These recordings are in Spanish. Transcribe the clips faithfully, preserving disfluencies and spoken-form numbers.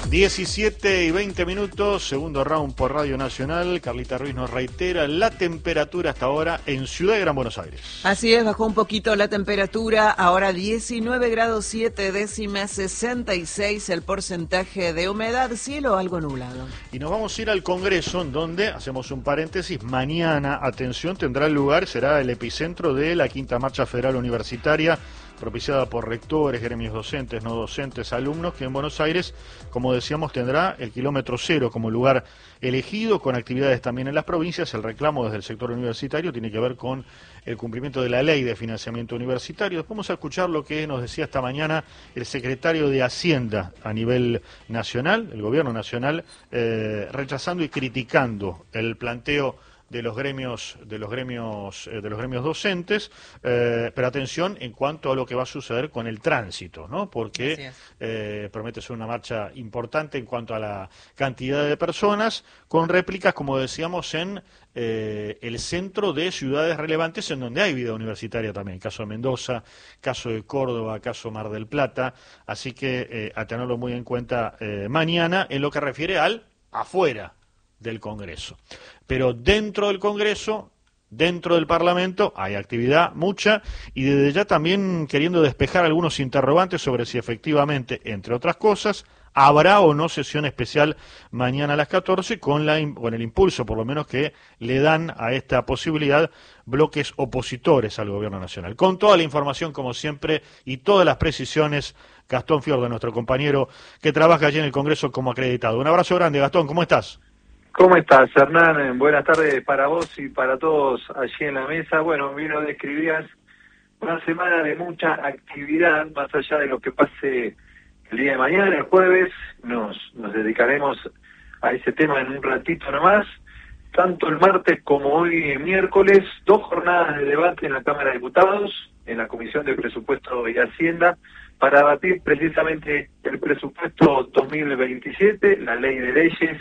diecisiete y veinte minutos, segundo round por Radio Nacional. Carlita Ruiz nos reitera la temperatura hasta ahora en Ciudad de Gran Buenos Aires. Así es, bajó un poquito la temperatura, ahora diecinueve grados siete décimas, sesenta y seis el porcentaje de humedad, cielo algo nublado. Y nos vamos a ir al Congreso, en donde, hacemos un paréntesis, mañana, atención, tendrá lugar, será el epicentro de la quinta marcha federal universitaria, propiciada por rectores, gremios docentes, no docentes, alumnos, que en Buenos Aires, como decíamos, tendrá el kilómetro cero como lugar elegido, con actividades también en las provincias. El reclamo desde el sector universitario tiene que ver con el cumplimiento de la ley de financiamiento universitario. Después vamos a escuchar lo que nos decía esta mañana el secretario de Hacienda a nivel nacional, el gobierno nacional, eh, rechazando y criticando el planteo de los gremios de los gremios eh, de los gremios docentes, eh, pero atención en cuanto a lo que va a suceder con el tránsito, ¿no? Porque eh, promete ser una marcha importante en cuanto a la cantidad de personas, con réplicas, como decíamos, en eh, el centro de ciudades relevantes en donde hay vida universitaria también, caso de Mendoza, caso de Córdoba, caso Mar del Plata, así que eh, a tenerlo muy en cuenta eh, mañana en lo que refiere al afuera del Congreso. Pero dentro del Congreso, dentro del Parlamento, hay actividad mucha, y desde ya también queriendo despejar algunos interrogantes sobre si efectivamente, entre otras cosas, habrá o no sesión especial mañana a las catorce, con, la, con el impulso, por lo menos, que le dan a esta posibilidad bloques opositores al Gobierno Nacional. Con toda la información, como siempre, y todas las precisiones, Gastón Fiordo, nuestro compañero que trabaja allí en el Congreso como acreditado. Un abrazo grande, Gastón, ¿cómo estás? ¿Cómo estás, Hernán? Buenas tardes para vos y para todos allí en la mesa. Bueno, bien lo describías, una semana de mucha actividad, más allá de lo que pase el día de mañana, el jueves, nos, nos dedicaremos a ese tema en un ratito nomás. Tanto el martes como hoy miércoles, dos jornadas de debate en la Cámara de Diputados, en la Comisión de Presupuesto y Hacienda, para debatir precisamente el presupuesto dos mil veintisiete, la ley de leyes,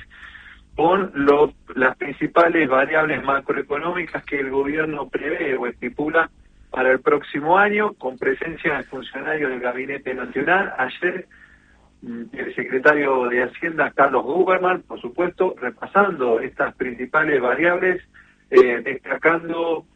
con lo, las principales variables macroeconómicas que el gobierno prevé o estipula para el próximo año, con presencia de funcionarios del Gabinete Nacional. Ayer el secretario de Hacienda, Carlos Guberman, por supuesto, repasando estas principales variables, eh, destacando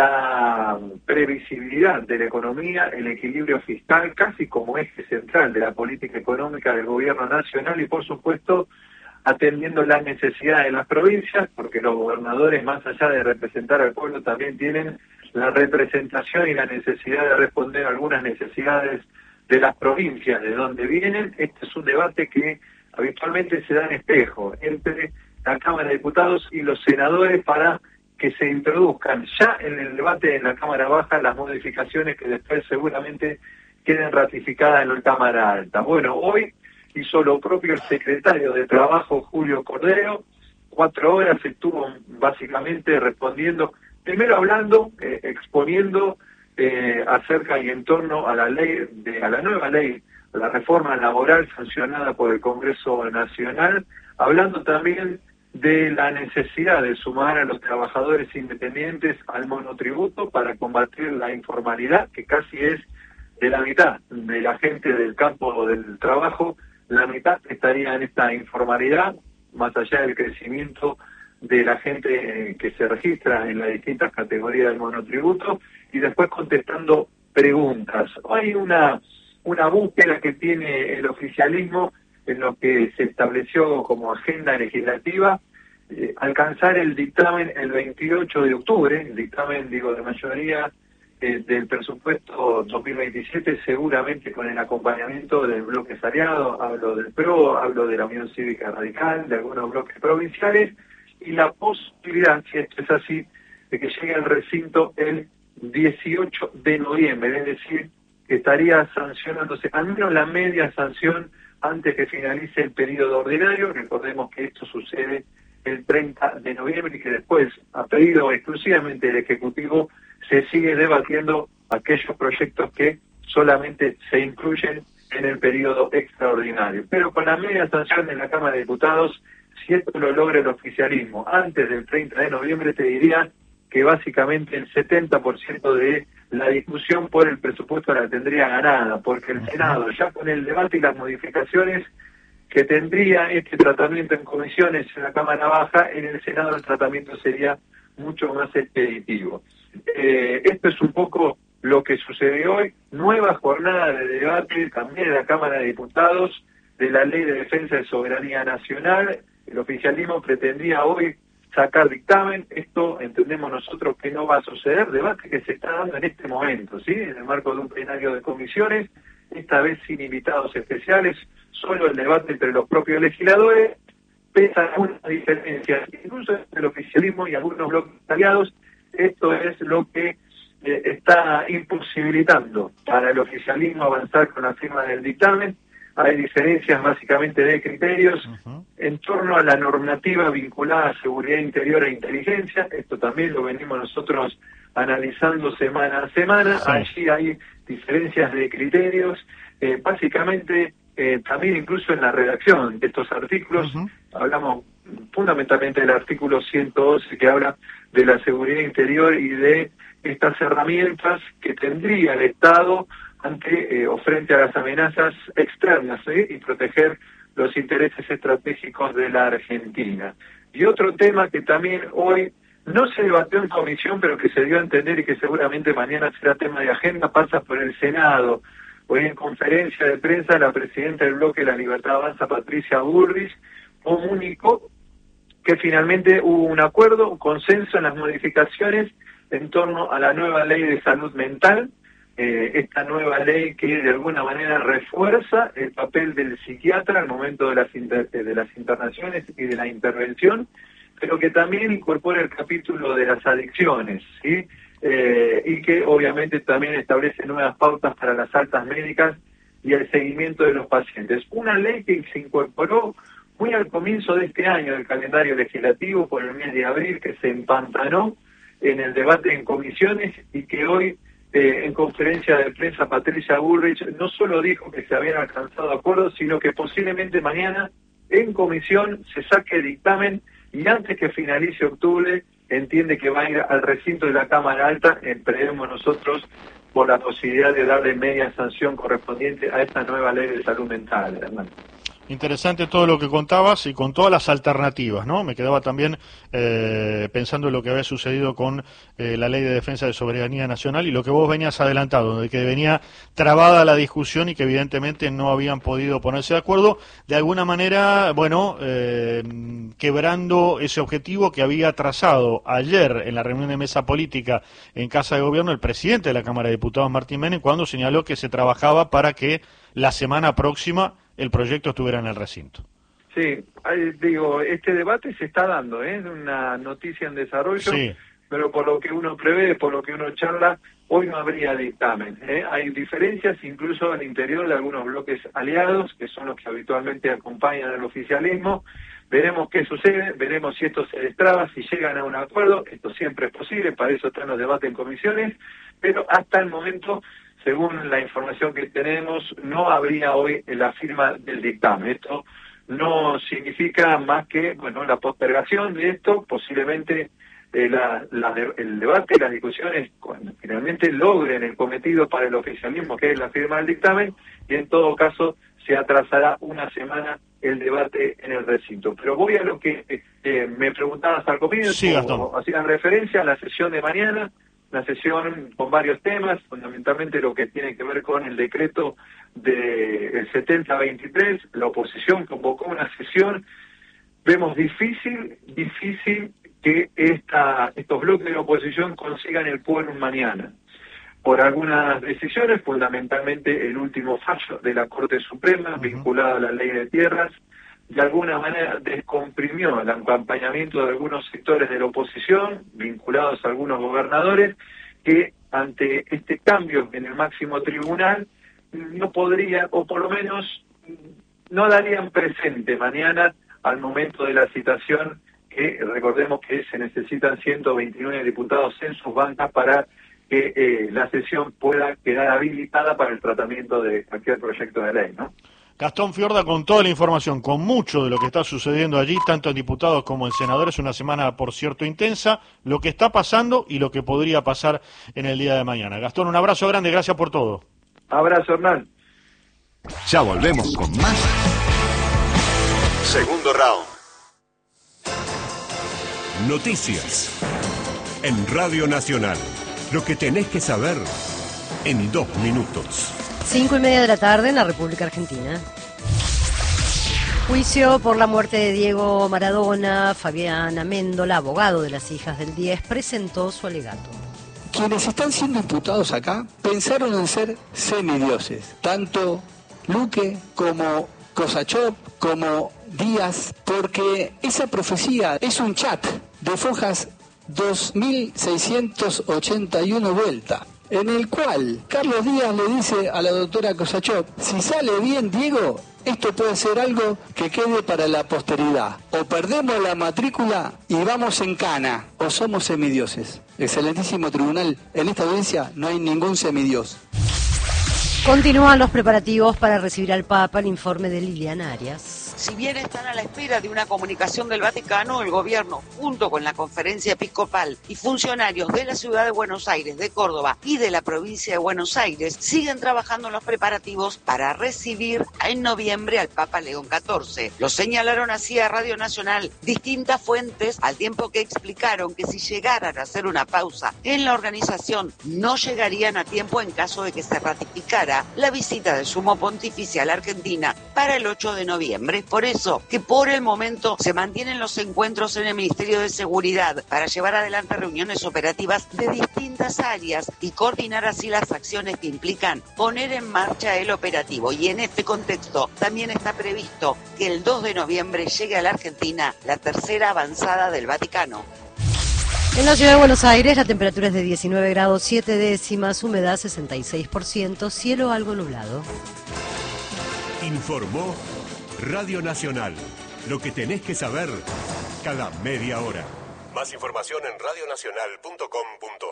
la previsibilidad de la economía, el equilibrio fiscal, casi como eje central de la política económica del gobierno nacional, y por supuesto atendiendo las necesidades de las provincias, porque los gobernadores, más allá de representar al pueblo, también tienen la representación y la necesidad de responder a algunas necesidades de las provincias de donde vienen. Este es un debate que habitualmente se da en espejo entre la Cámara de Diputados y los senadores para que se introduzcan ya en el debate en la Cámara Baja las modificaciones que después seguramente queden ratificadas en la Cámara Alta. Bueno, hoy hizo lo propio el secretario de Trabajo, Julio Cordero. Cuatro horas estuvo básicamente respondiendo, primero hablando, eh, exponiendo eh, acerca y en torno a la ley, de, a la nueva ley, la reforma laboral sancionada por el Congreso Nacional, hablando también de la necesidad de sumar a los trabajadores independientes al monotributo para combatir la informalidad, que casi es de la mitad de la gente del campo del trabajo. La mitad estaría en esta informalidad, más allá del crecimiento de la gente que se registra en las distintas categorías del monotributo, y después contestando preguntas. Hay una, una búsqueda que tiene el oficialismo en lo que se estableció como agenda legislativa, eh, alcanzar el dictamen el veintiocho de octubre, el dictamen, digo, de mayoría, Eh, del presupuesto dos mil veintisiete, seguramente con el acompañamiento del bloque aliado, hablo del P R O, hablo de la Unión Cívica Radical, de algunos bloques provinciales, y la posibilidad, si esto es así, de que llegue al recinto el dieciocho de noviembre, es decir, que estaría sancionándose al menos la media sanción antes que finalice el periodo ordinario. Recordemos que esto sucede el treinta de noviembre y que después, a pedido exclusivamente del Ejecutivo, se sigue debatiendo aquellos proyectos que solamente se incluyen en el periodo extraordinario. Pero con la media sanción de la Cámara de Diputados, si esto lo logra el oficialismo antes del treinta de noviembre, te diría que básicamente el setenta por ciento de la discusión por el presupuesto la tendría ganada, porque el Senado, ya con el debate y las modificaciones, que tendría este tratamiento en comisiones en la Cámara Baja, en el Senado el tratamiento sería mucho más expeditivo. Eh, esto es un poco lo que sucede hoy, nueva jornada de debate también en la Cámara de Diputados de la Ley de Defensa de Soberanía Nacional. El oficialismo pretendía hoy sacar dictamen, esto entendemos nosotros que no va a suceder, debate que se está dando en este momento, ¿sí? En el marco de un plenario de comisiones, esta vez sin invitados especiales, solo el debate entre los propios legisladores, pese a algunas diferencias, incluso entre el oficialismo y algunos bloques aliados. Esto es lo que eh, está imposibilitando para el oficialismo avanzar con la firma del dictamen. Hay diferencias básicamente de criterios uh-huh. en torno a la normativa vinculada a seguridad interior e inteligencia. Esto también lo venimos nosotros analizando semana a semana. Sí. Allí hay diferencias de criterios, eh, básicamente eh, también incluso en la redacción de estos artículos. Uh-huh. Hablamos fundamentalmente del artículo ciento doce, que habla de la seguridad interior y de estas herramientas que tendría el Estado ante eh, o frente a las amenazas externas ¿eh? y proteger los intereses estratégicos de la Argentina. Y otro tema que también hoy no se debatió en comisión, pero que se dio a entender y que seguramente mañana será tema de agenda, pasa por el Senado. Hoy en conferencia de prensa la presidenta del bloque La Libertad Avanza, Patricia Bullrich, comunicó que finalmente hubo un acuerdo, un consenso en las modificaciones en torno a la nueva ley de salud mental, eh, esta nueva ley que de alguna manera refuerza el papel del psiquiatra al momento de las, inter de las internaciones y de la intervención, pero que también incorpora el capítulo de las adicciones, ¿sí? Eh, y que obviamente también establece nuevas pautas para las altas médicas y el seguimiento de los pacientes. Una ley que se incorporó muy al comienzo de este año del calendario legislativo, por el mes de abril, que se empantanó en el debate en comisiones y que hoy eh, en conferencia de prensa Patricia Bullrich no solo dijo que se habían alcanzado acuerdos, sino que posiblemente mañana en comisión se saque dictamen y antes que finalice octubre entiende que va a ir al recinto de la Cámara Alta, esperemos nosotros, por la posibilidad de darle media sanción correspondiente a esta nueva ley de salud mental, hermano. Interesante todo lo que contabas y con todas las alternativas, ¿no? Me quedaba también eh, pensando en lo que había sucedido con eh, la Ley de Defensa de Soberanía Nacional y lo que vos venías adelantado, de que venía trabada la discusión y que evidentemente no habían podido ponerse de acuerdo, de alguna manera, bueno, eh, quebrando ese objetivo que había trazado ayer en la reunión de mesa política en Casa de Gobierno el presidente de la Cámara de Diputados, Martín Menem, cuando señaló que se trabajaba para que la semana próxima el proyecto estuviera en el recinto. Sí, digo, este debate se está dando, ¿eh? Es una noticia en desarrollo, sí. Pero por lo que uno prevé, por lo que uno charla, hoy no habría dictamen, ¿eh? Hay diferencias incluso al interior de algunos bloques aliados, que son los que habitualmente acompañan al oficialismo. Veremos qué sucede, veremos si esto se destraba, si llegan a un acuerdo. Esto siempre es posible, para eso están los debates en comisiones, pero hasta el momento, según la información que tenemos, no habría hoy la firma del dictamen. Esto no significa más que, bueno, la postergación de esto, posiblemente eh, la, la, el debate y las discusiones cuando finalmente logren el cometido para el oficialismo, que es la firma del dictamen, y en todo caso se atrasará una semana el debate en el recinto. Pero voy a lo que eh, me preguntabas al comienzo, sí, hacían referencia a la sesión de mañana, una sesión con varios temas, fundamentalmente lo que tiene que ver con el decreto del setenta veintitrés, la oposición convocó una sesión, vemos difícil, difícil que esta, estos bloques de la oposición consigan el quórum mañana, por algunas decisiones, fundamentalmente el último fallo de la Corte Suprema, uh-huh. vinculado a la ley de tierras, de alguna manera descomprimió el acompañamiento de algunos sectores de la oposición, vinculados a algunos gobernadores, que ante este cambio en el máximo tribunal no podrían, o por lo menos no darían presente mañana al momento de la citación, que recordemos que se necesitan ciento veintinueve diputados en sus bancas para que eh, la sesión pueda quedar habilitada para el tratamiento de cualquier proyecto de ley, ¿no? Gastón Fiorda con toda la información, con mucho de lo que está sucediendo allí, tanto en diputados como en senadores, una semana por cierto intensa, lo que está pasando y lo que podría pasar en el día de mañana. Gastón, un abrazo grande, gracias por todo. Abrazo, Hernán. Ya volvemos con más Segundo round. Noticias. En Radio Nacional. Lo que tenés que saber en dos minutos. Cinco y media de la tarde en la República Argentina. Juicio por la muerte de Diego Maradona. Fabián Amendola, abogado de las hijas del diez, presentó su alegato. Quienes están siendo imputados acá pensaron en ser semidioses, tanto Luque como Kosachov como Díaz, porque esa profecía es un chat de Fojas dos mil seiscientos ochenta y uno vuelta, en el cual Carlos Díaz le dice a la doctora Kosachov, si sale bien Diego, esto puede ser algo que quede para la posteridad. O perdemos la matrícula y vamos en cana, o somos semidioses. Excelentísimo tribunal, en esta audiencia no hay ningún semidios. Continúan los preparativos para recibir al Papa. El informe de Liliana Arias. Si bien están a la espera de una comunicación del Vaticano, el gobierno, junto con la Conferencia Episcopal y funcionarios de la ciudad de Buenos Aires, de Córdoba y de la provincia de Buenos Aires, siguen trabajando en los preparativos para recibir en noviembre al Papa León catorce. Lo señalaron así a Radio Nacional distintas fuentes, al tiempo que explicaron que si llegaran a hacer una pausa en la organización, no llegarían a tiempo en caso de que se ratificara la visita del Sumo Pontífice a la Argentina para el ocho de noviembre. Por eso que por el momento se mantienen los encuentros en el Ministerio de Seguridad para llevar adelante reuniones operativas de distintas áreas y coordinar así las acciones que implican poner en marcha el operativo. Y en este contexto también está previsto que el dos de noviembre llegue a la Argentina la tercera avanzada del Vaticano. En la ciudad de Buenos Aires la temperatura es de diecinueve grados siete décimas, humedad sesenta y seis por ciento, cielo algo nublado. Informó Radio Nacional. Lo que tenés que saber cada media hora. Más información en radio nacional punto com punto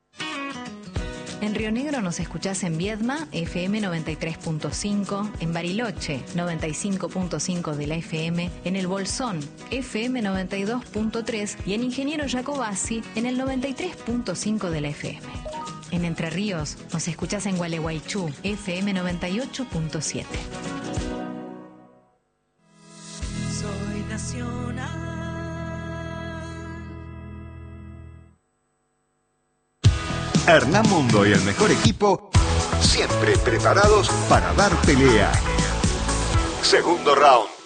ar. En Río Negro nos escuchás en Viedma, F M noventa y tres punto cinco, en Bariloche, noventa y cinco punto cinco de la F M, en El Bolsón, F M noventa y dos punto tres y en Ingeniero Jacobasi, en el noventa y tres punto cinco de la F M. En Entre Ríos nos escuchás en Gualeguaychú, F M noventa y ocho punto siete. Soy nacional. Hernán Mundo y el mejor equipo, siempre preparados para dar pelea. Segundo round.